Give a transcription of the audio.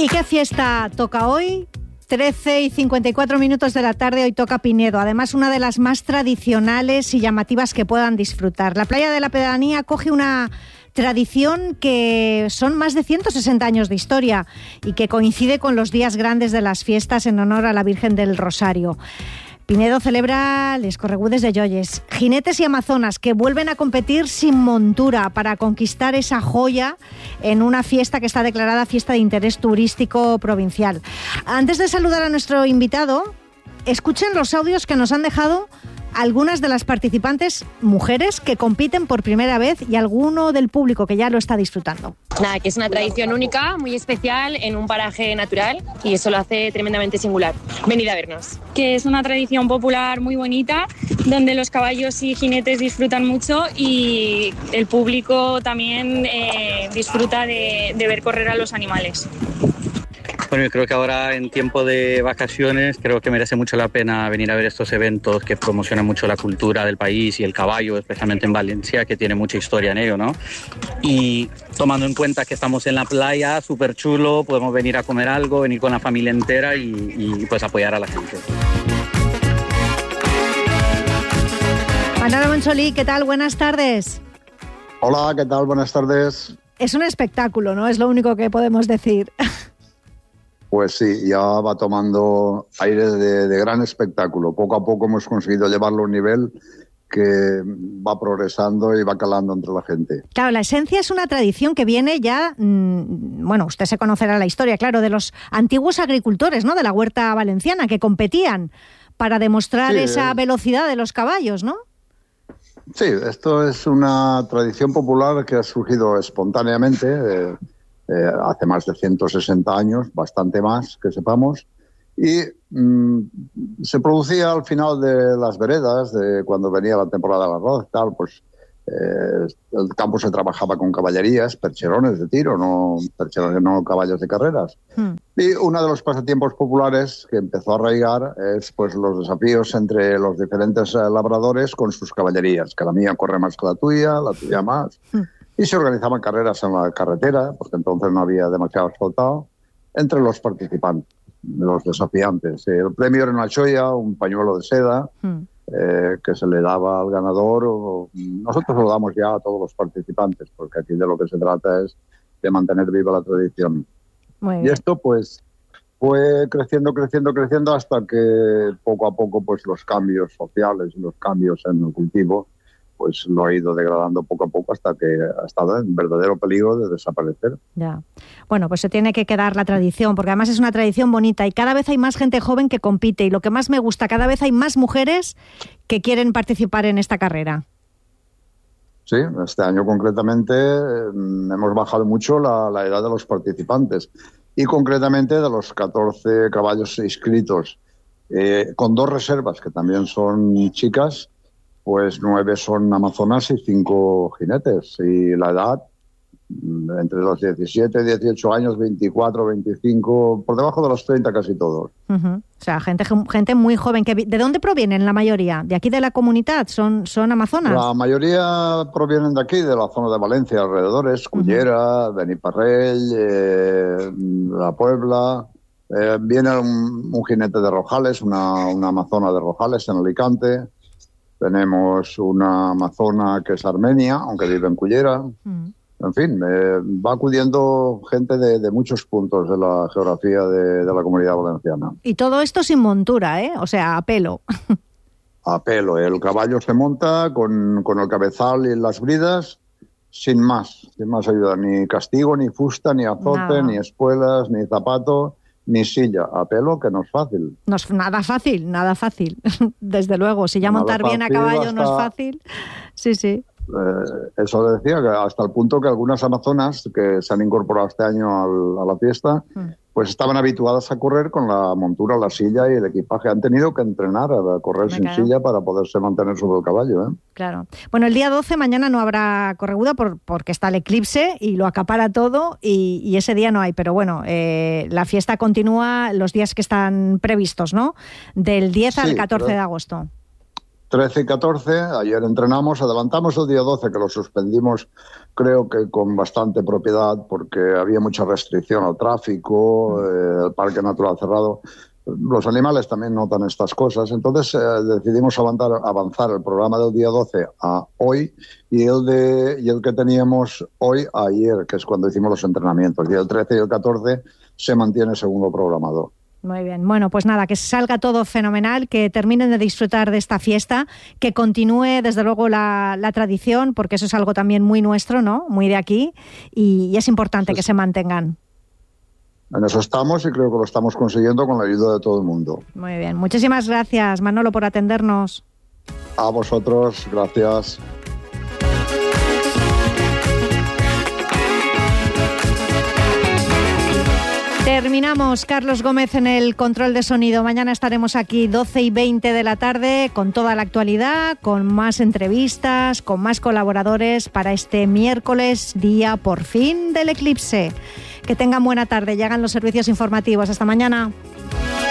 ¿Y qué fiesta toca hoy? 13:54 de la tarde, hoy toca Pinedo, además una de las más tradicionales y llamativas que puedan disfrutar. La playa de la Pedanía acoge una tradición que son más de 160 años de historia y que coincide con los días grandes de las fiestas en honor a la Virgen del Rosario. Pinedo celebra les corregudes de Joyes, jinetes y amazonas que vuelven a competir sin montura para conquistar esa joya en una fiesta que está declarada fiesta de interés turístico provincial. Antes de saludar a nuestro invitado, escuchen los audios que nos han dejado algunas de las participantes mujeres que compiten por primera vez y alguno del público que ya lo está disfrutando. Nada, que es una tradición única, muy especial, en un paraje natural y eso lo hace tremendamente singular. Venid a vernos. Que es una tradición popular muy bonita, donde los caballos y jinetes disfrutan mucho y el público también disfruta de ver correr a los animales. Bueno, yo creo que ahora en tiempo de vacaciones creo que merece mucho la pena venir a ver estos eventos que promocionan mucho la cultura del país y el caballo, especialmente en Valencia, que tiene mucha historia en ello, ¿no? Y tomando en cuenta que estamos en la playa, súper chulo, podemos venir a comer algo, venir con la familia entera y pues apoyar a la gente. Manolo Monsolí, ¿qué tal? Buenas tardes. Hola, ¿qué tal? Buenas tardes. Es un espectáculo, ¿no? Es lo único que podemos decir. Pues sí, ya va tomando aire de gran espectáculo. Poco a poco hemos conseguido llevarlo a un nivel que va progresando y va calando entre la gente. Claro, la esencia es una tradición que viene ya, bueno, usted se conocerá la historia, claro, de los antiguos agricultores, ¿no? De la huerta valenciana, que competían para demostrar esa velocidad de los caballos, ¿no? Sí, esto es una tradición popular que ha surgido espontáneamente, hace más de 160 años, bastante más que sepamos, y se producía al final de las veredas, de cuando venía la temporada del arroz y tal, pues el campo se trabajaba con caballerías, percherones de tiro, no percherones, no caballos de carreras. Y uno de los pasatiempos populares que empezó a arraigar es pues los desafíos entre los diferentes labradores con sus caballerías, que la mía corre más que la tuya más. Y se organizaban carreras en la carretera, porque entonces no había demasiado asfaltado, entre los participantes, los desafiantes. El premio era una cholla, un pañuelo de seda, que se le daba al ganador. Nosotros lo damos ya a todos los participantes, porque aquí de lo que se trata es de mantener viva la tradición. Y esto pues fue creciendo hasta que poco a poco pues los cambios sociales y los cambios en el cultivo pues lo ha ido degradando poco a poco hasta que ha estado en verdadero peligro de desaparecer. Ya. Bueno, pues se tiene que quedar la tradición, porque además es una tradición bonita y cada vez hay más gente joven que compite y lo que más me gusta, cada vez hay más mujeres que quieren participar en esta carrera. Sí, este año concretamente hemos bajado mucho la edad de los participantes y concretamente de los 14 caballos inscritos, con 2 reservas que también son chicas, pues 9 son amazonas y 5 jinetes. Y la edad, entre los 17, 18 años, 24, 25, por debajo de los 30 casi todos. O sea, gente muy joven. ¿De dónde provienen la mayoría? ¿De aquí de la comunidad? ¿Son amazonas? La mayoría provienen de aquí, de la zona de Valencia, alrededores, Cullera, Beniparrell, La Puebla. Viene un jinete de Rojales, una amazona de Rojales en Alicante. Tenemos una amazona que es armenia, aunque vive en Cullera. En fin, va acudiendo gente de muchos puntos de la geografía de la Comunidad Valenciana. Y todo esto sin montura, ¿eh? O sea, a pelo. A pelo. El caballo se monta con el cabezal y las bridas, sin más ayuda. Ni castigo, ni fusta, ni azote, ni espuelas, ni zapato, ni silla. A pelo, que no es fácil. No es nada fácil. Desde luego, si ya montar bien a caballo no es fácil. Sí. Eso decía, que hasta el punto que algunas amazonas que se han incorporado este año a la fiesta, pues estaban habituadas a correr con la montura, la silla y el equipaje. Han tenido que entrenar a correr sin silla para poderse mantener sobre el caballo, ¿eh? Claro. Bueno, el día 12 mañana no habrá correguda porque está el eclipse y lo acapara todo y ese día no hay. Pero bueno, la fiesta continúa los días que están previstos, ¿no? Del 10 al 14 de agosto. 13 y 14, ayer entrenamos, adelantamos el día 12, que lo suspendimos creo que con bastante propiedad porque había mucha restricción al tráfico, el parque natural cerrado. Los animales también notan estas cosas, entonces decidimos avanzar el programa del día 12 a hoy y el que teníamos hoy a ayer, que es cuando hicimos los entrenamientos, y el 13 y el 14 se mantiene segundo programado. Muy bien. Bueno, pues nada, que salga todo fenomenal, que terminen de disfrutar de esta fiesta, que continúe desde luego la tradición, porque eso es algo también muy nuestro, ¿no? Muy de aquí, y es importante que se mantengan. En eso estamos y creo que lo estamos consiguiendo con la ayuda de todo el mundo. Muy bien. Muchísimas gracias, Manolo, por atendernos. A vosotros, gracias. Terminamos. Carlos Gómez en el control de sonido. Mañana estaremos aquí 12:20 de la tarde con toda la actualidad, con más entrevistas, con más colaboradores para este miércoles, día por fin del eclipse. Que tengan buena tarde. Llegan los servicios informativos. Hasta mañana.